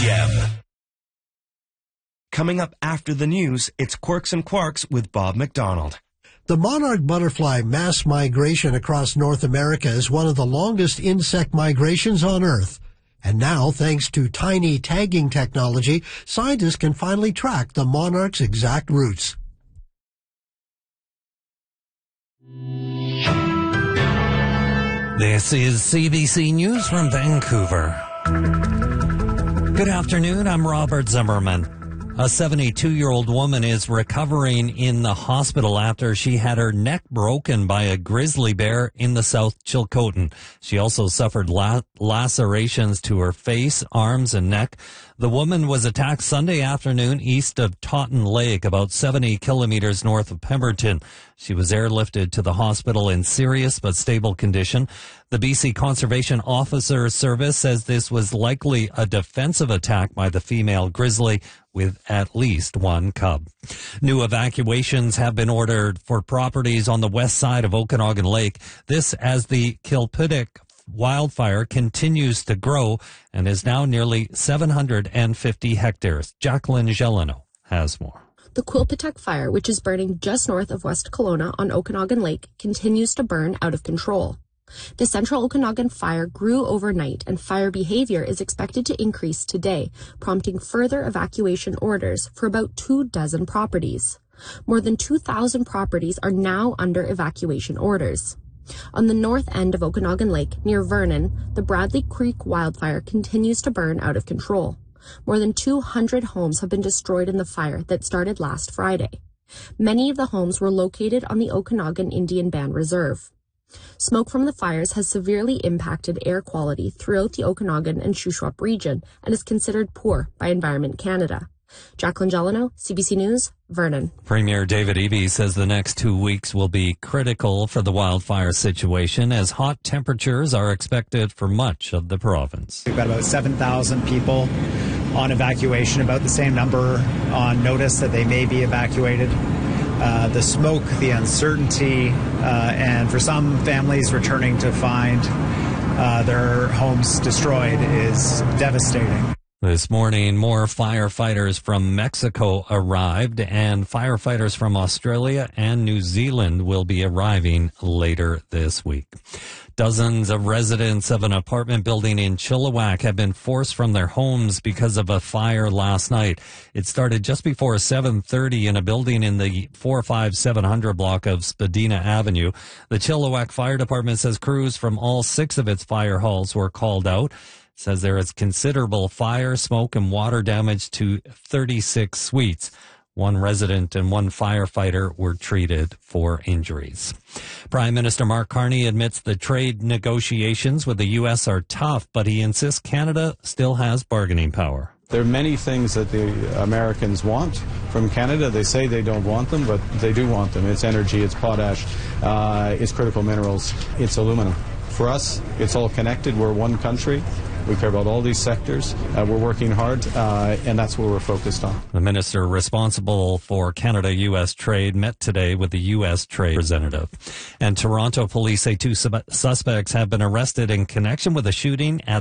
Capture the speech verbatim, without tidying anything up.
P M. Coming up after the news, it's Quirks and Quarks with Bob McDonald. The monarch butterfly mass migration across North America is one of the longest insect migrations on Earth. And now, thanks to tiny tagging technology, scientists can finally track the monarch's exact routes. This is C B C News from Vancouver. Good afternoon, I'm Robert Zimmerman. A seventy-two-year-old woman is recovering in the hospital after she had her neck broken by a grizzly bear in the South Chilcotin. She also suffered la- lacerations to her face, arms, and neck. The woman was attacked Sunday afternoon east of Totten Lake, about seventy kilometers north of Pemberton. She was airlifted to the hospital in serious but stable condition. The B C Conservation Officer Service says this was likely a defensive attack by the female grizzly with at least one cub. New evacuations have been ordered for properties on the west side of Okanagan Lake. This as the Kilpitic wildfire continues to grow and is now nearly seven hundred fifty hectares. Jacqueline Gelano has more. The Quilpatech fire, which is burning just north of West Kelowna on Okanagan Lake, continues to burn out of control. The Central Okanagan fire grew overnight, and fire behavior is expected to increase today, prompting further evacuation orders for about two dozen properties. More than two thousand properties are now under evacuation orders. On the north end of Okanagan Lake, near Vernon, the Bradley Creek wildfire continues to burn out of control. More than two hundred homes have been destroyed in the fire that started last Friday. Many of the homes were located on the Okanagan Indian Band Reserve. Smoke from the fires has severely impacted air quality throughout the Okanagan and Shuswap region and is considered poor by Environment Canada. Jacqueline Gelano, C B C News, Vernon. Premier David Eby says the next two weeks will be critical for the wildfire situation as hot temperatures are expected for much of the province. We've got about seven thousand people on evacuation, about the same number on notice that they may be evacuated. Uh, the smoke, the uncertainty, uh, and for some families returning to find uh, their homes destroyed is devastating. This morning, more firefighters from Mexico arrived, and firefighters from Australia and New Zealand will be arriving later this week. Dozens of residents of an apartment building in Chilliwack have been forced from their homes because of a fire last night. It started just before seven thirty in a building in the four five seven hundred block of Spadina Avenue. The Chilliwack Fire Department says crews from all six of its fire halls were called out. It says there is considerable fire, smoke, and water damage to thirty-six suites. One resident and one firefighter were treated for injuries. Prime Minister Mark Carney admits the trade negotiations with the U S are tough, but he insists Canada still has bargaining power. There are many things that the Americans want from Canada. They say they don't want them, but they do want them. It's energy, it's potash, uh, it's critical minerals, it's aluminum. For us, it's all connected. We're one country. We care about all these sectors. Uh, we're working hard, uh, and that's what we're focused on. The minister responsible for Canada-U S trade met today with the U S trade representative. And Toronto police say two sub- suspects have been arrested in connection with a shooting at